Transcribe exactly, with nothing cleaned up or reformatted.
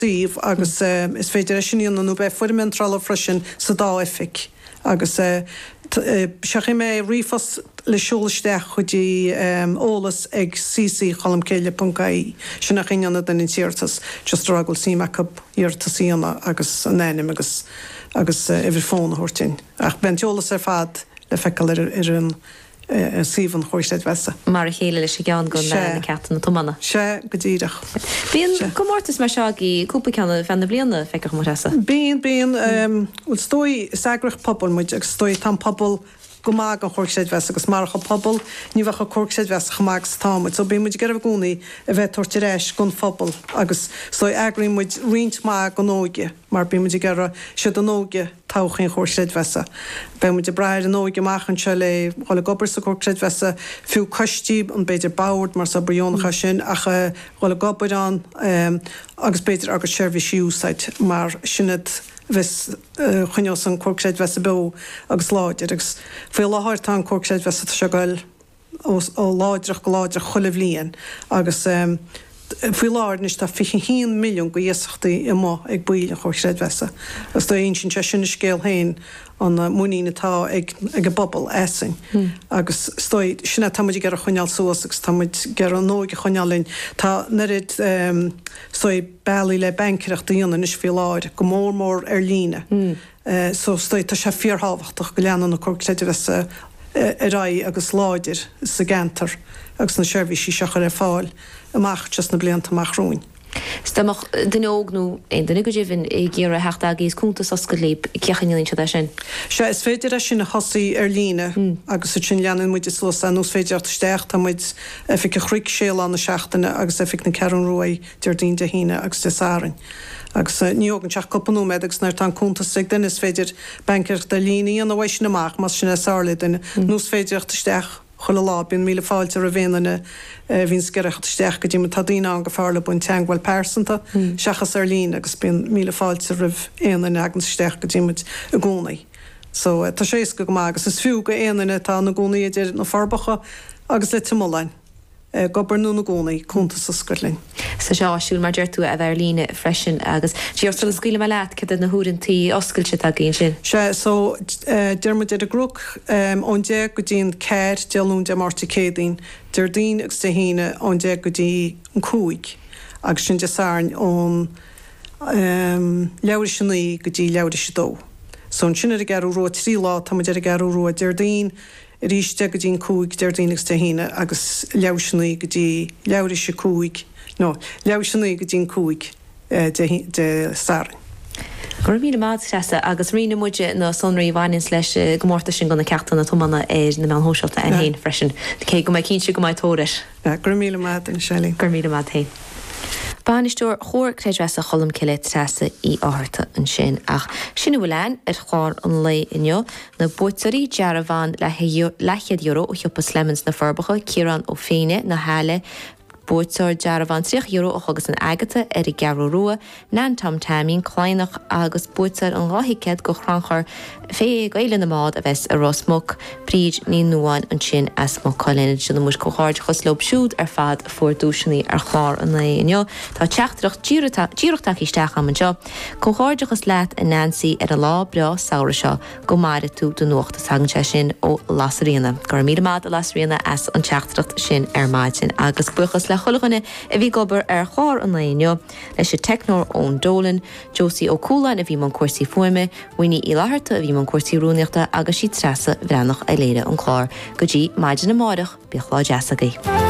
díomh agus um, is féidir siníon nó bheith fundamental freisin sa dá effic agus uh, seach mé rifos le siúlaisteach chudí um, ólas ag cc cholam céile puncaí sinna chéanana den in tíirtas just ragul sí makeup íirta síana agus anénim agus agus uh, idir fón hortin ach bent ólas ar fad le fecail ar ar an uh, sívan chóirsteid wesa. Mar a chéile leis gan gon na ceatan na tomanna. Se go díireach. Bíon gomórtas mar seagaí cúpa ceanna fenna blianana feicach mar hesa? Bíon bíon um, stoi sagrach pobl muid ag stoi tam pobl gomag an chórcséid wes agus marcha pobl ní bhecha chórcséid wes chamag táid, so bí muid gar gúnaí a bheith tortiréis gon phobal agus stoi agraí muid rint má go nóige mar bí muid gar si an nóige táchain chórcséid wesa. Be muid de breir an nóige machchan se le chola gobar sa chórcséid wesa fiú costíb an beidir báard mar sa brionncha sin ach chola gobar an um, agus beidir agus seirbhísiúsáid mar sinnad vis uh, chuneos an córcséid wesa be agus láidir agus fé láthart an córcséid wesa se gail ó láidirach go láidir cholah líon agus um, fí láir nis tá fi híon milliún go dhéasachtaí i má ag buil a chórcséid wesa. Agus tá aon sin te sinna scéal hain an muí natá ag ag a bobbal éing mm. agus stoi sinna táid gar a chuneal suas agus táid gar an nóige chunealinn tá nerid um, stoi bailí le bankireach daíonna is fí láir go mór mór ar líne. Mm. Uh, so stoi tá sé fíorhabhachtach go leanan na córcséid wesa uh, a ra agus láidir sa gentar agus na seirbhísí seachar ar fáil amach just na blianta amachrúin. Stamach den ógnú ein den go difin i ggéar a hecht agéis cúntas as go léb ceachanilín se sin. Se is féidir sin na hosaí ar líne mm. agus sin leanan muid is los an nús féidir steach tá muid efik a chruic séal an na seachtainna agus efik na cean roií dúirdín de híine agus de sárin. Agus uh, níogan teach copanú med agus nar tan cúntas sig den is féidir bankir de líní an bhaid sin amach mas sin sála den mm. nús féidir steach chola lá bíon míle fáilte a bhéanana hín scereacht steach go dtíime tadína an go fála buin teanghil persanta seachas ar lín agus bíon míle fáilte rih éanana agan steach go dtíimiid a gúnaí. So tá sé go go agus is fiú go éanana tá na gúnaí idir na farbacha agus le timolain. Gobar nú na gúnaí chunta sa scoirlinn. Sa seáisiúil mar deirtú a bheith líne freisin agus tíorstal na scuile me leat cad na húrintí oscailte a gén sin. Se so dearmid idir a grúch ón de go dtíon ceir dealún de marta cédaín, deirdín agus de híine ón de go dtí an cúig agus sin de sáin ón leabhar sinnaí go dtí leabhar si dó. So an sinna a garú rua trí lá tá de a garú rua deirdín ríiste go dtín cúig deirdínagus de híine agus leabhsannaí go dtí leabhar se cúig nó leabhsannaí go dtín cúig de sárin. Gur mí mád tresa agus rina muide na sonraí bhainins leis gomórta sin gona ceachtain na tomanna é na me hóseilta an héin freisin. Cé go mai cínse go mai tóris. Gur mí mád in selling. Gur mí mád héin. Banisteúir chóir créidresa cholam ciile tresa í áharta an sin ach sinna bhfuilein ar cháir an lei inneo na buirtarí dearabhain lechiad euro ó thioppas lemons na forbacha Ciarán ó féine na háile buirtar dearabhain tríoch euro ó chugus an agata ar i gearú rua ná tam tamín chláinach agus buirtar an ráthicéad go chranchar fé gaile na mád a bheits a rosmog príd ní nuáin an sin as má choilinn sin na mus go cháid chus lob siúd ar fad fuair ar chlár an lei inneo tá teachtrach díireachtaach isteach am an seo go cháidechas leat a Nancy ar a lá bra saoire seo go maire tú do nuachta saganse sin ó Lasarína gur míad mád a Lasarína as an teachtracht sin ar maid sin agus buchas le chulaganna a bhí gobar ar cháir an lei inneo leis sé technór ón Dolan Josie ó Cúlain a bhí man cuasaí fuime Winnie í láharta a bhí man cuasaí rúneachta agus sí trasa bhrenach a léire an chlár go dtí maidin na máireach bíoch lá deasagaí.